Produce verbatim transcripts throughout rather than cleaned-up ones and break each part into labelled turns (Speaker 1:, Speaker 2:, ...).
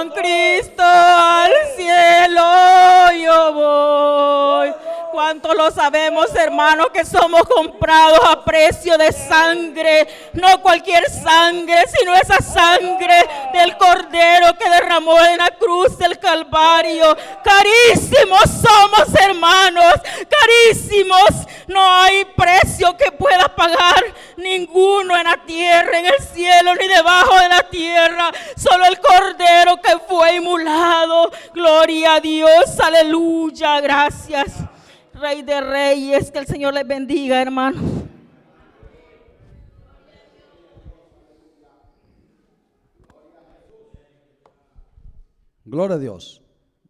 Speaker 1: con Cristo al cielo yo voy. ¿Cuánto lo sabemos, hermanos, que somos comprados a precio de sangre? No cualquier sangre, sino esa sangre del Cordero que derramó en la cruz del Calvario. Carísimos somos, hermanos, carísimos. No hay precio que pueda pagar ninguno en la tierra, en el cielo, ni debajo de la tierra. Solo el Cordero que fue inmolado. Gloria a Dios, aleluya, gracias. Rey de Reyes, que el Señor les bendiga, hermano.
Speaker 2: Gloria a Dios.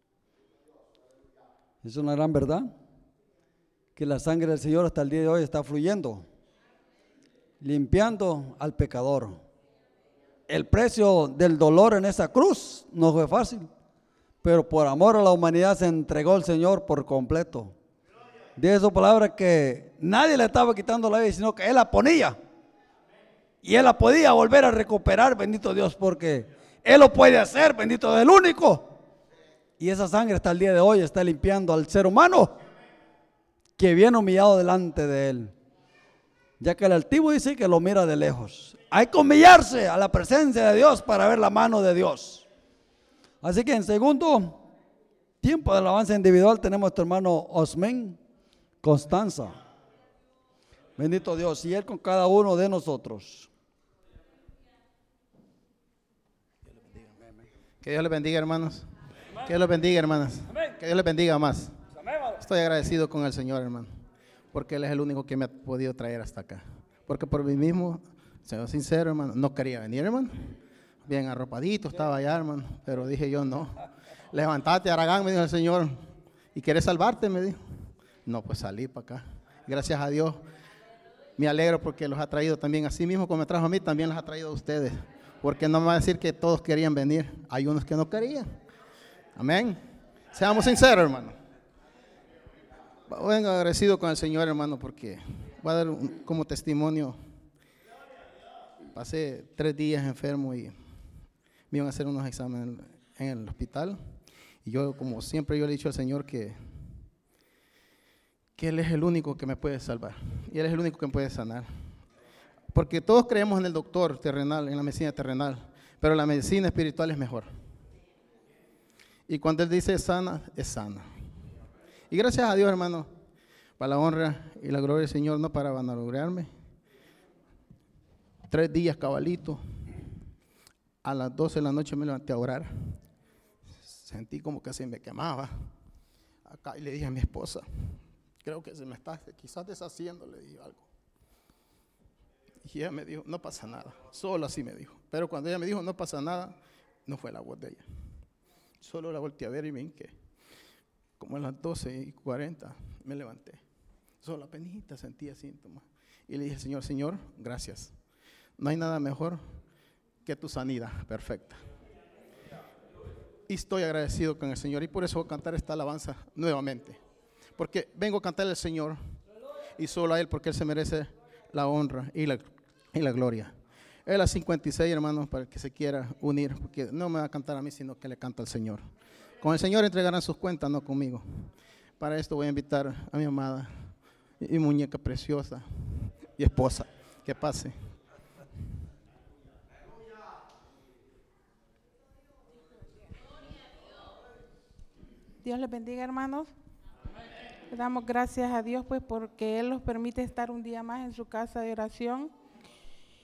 Speaker 2: Es una gran verdad que la sangre del Señor hasta el día de hoy está fluyendo, limpiando al pecador. El precio del dolor en esa cruz no fue fácil, pero por amor a la humanidad se entregó el Señor por completo. Dice su palabra que nadie le estaba quitando la vida, sino que Él la ponía. Y Él la podía volver a recuperar, bendito Dios, porque Él lo puede hacer, bendito Dios, el único. Y esa sangre hasta el día de hoy está limpiando al ser humano que viene humillado delante de Él. Ya que el altivo dice que lo mira de lejos. Hay que humillarse a la presencia de Dios para ver la mano de Dios. Así que en segundo tiempo de alabanza individual tenemos a nuestro hermano Osmen Constanza. Bendito Dios, y Él con cada uno de nosotros.
Speaker 3: Que Dios les bendiga, hermanos. Que Dios les bendiga, hermanas. Que Dios les bendiga más. Estoy agradecido con el Señor, hermano, porque Él es el único que me ha podido traer hasta acá. Porque por mí mismo, soy sincero, hermano, no quería venir, hermano. Bien arropadito estaba allá, hermano, pero dije yo, no. Levantate, Aragán, me dijo el Señor. ¿Y quieres salvarte? Me dijo. No, pues salí para acá. Gracias a Dios. Me alegro porque los ha traído también, así mismo como me trajo a mí, también los ha traído a ustedes. Porque no me va a decir que todos querían venir. Hay unos que no querían. Amén. Seamos sinceros, hermano. Vengo agradecido con el Señor, hermano, porque voy a dar un, como testimonio. Pasé tres días enfermo y me iban a hacer unos exámenes en el hospital. Y yo, como siempre, yo le he dicho al Señor que, que Él es el único que me puede salvar. Y Él es el único que me puede sanar. Porque todos creemos en el doctor terrenal, en la medicina terrenal, pero la medicina espiritual es mejor. Y cuando Él dice sana, es sana. Y gracias a Dios, hermano, para la honra y la gloria del Señor, no para vanagloriarme. Tres días cabalito, a las doce de la noche me levanté a orar. Sentí como que se me quemaba. Acá y le dije a mi esposa, creo que se me está quizás deshaciendo, le dije algo. Y ella me dijo, no pasa nada, solo así me dijo. Pero cuando ella me dijo, no pasa nada, no fue la voz de ella. Solo la volteé a ver y me hinqué. Como a las doce y cuarenta me levanté. Solo apenas sentía síntomas. Y le dije, Señor, Señor, gracias. No hay nada mejor que tu sanidad perfecta. Y estoy agradecido con el Señor. Y por eso voy a cantar esta alabanza nuevamente. Porque vengo a cantarle al Señor y solo a Él, porque Él se merece la honra y la, y la gloria. Es las cincuenta y seis, hermanos, para el que se quiera unir, porque no me va a cantar a mí, sino que le canta al Señor. Con el Señor entregarán sus cuentas, no conmigo. Para esto voy a invitar a mi amada y muñeca preciosa y esposa, que pase.
Speaker 4: Dios les bendiga, hermanos. Le damos gracias a Dios, pues, porque Él nos permite estar un día más en su casa de oración.